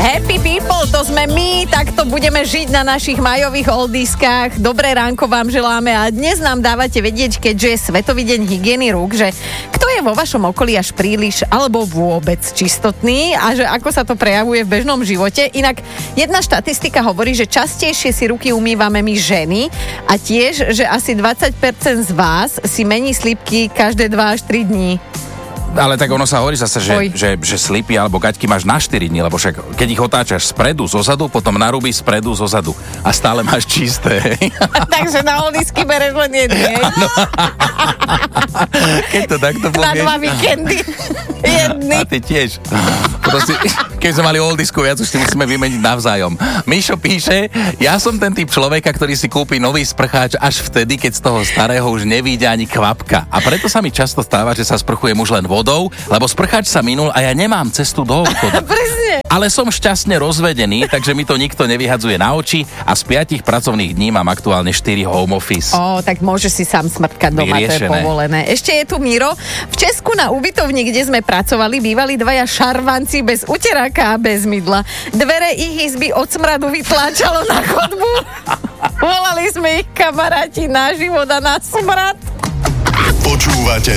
Happy people, to sme my, takto budeme žiť na našich majových oldiskách. Dobré ránko vám želáme a dnes nám dávate vedieť, keďže je Svetový deň hygieny rúk, že kto je vo vašom okolí až príliš alebo vôbec čistotný a že ako sa to prejavuje v bežnom živote. Inak jedna štatistika hovorí, že častejšie si ruky umývame my ženy a tiež, že asi 20% z vás si mení slípky každé 2 až 3 dní. Ale tak ono sa hovorí zase, že slipy alebo gaťky máš na 4 dní, lebo však keď ich otáčaš spredu, zozadu, potom narúbi spredu, zozadu a stále máš čisté. Takže na oldisky bereš len jedný. Keď to takto povieš. Na 2 víkendy. Jedný. A ty tiež. Keď sme mali oldisku viac, už si musíme vymeniť navzájom. Míšo píše, ja som ten typ človeka, ktorý si kúpi nový sprcháč až vtedy, keď z toho starého už nevíde ani kvapka. A preto sa mi často stáva, že sa sprchujem už len vodou, lebo sprcháč sa minul a ja nemám cestu do obchodu. Presne. Ale som šťastne rozvedený, takže mi to nikto nevyhadzuje na oči a z 5 pracovných dní mám aktuálne 4 home office. Tak môžeš si sám smrtkať doma, to je povolené. Ešte je tu Miro. V Česku na ubytovni, kde sme pracovali, bývali 2 šarvanci bez uteráka a bez mydla. Dvere ich izby od smradu vytláčalo na chodbu. Volali sme ich kamaráti na život a na smrad. Počúvate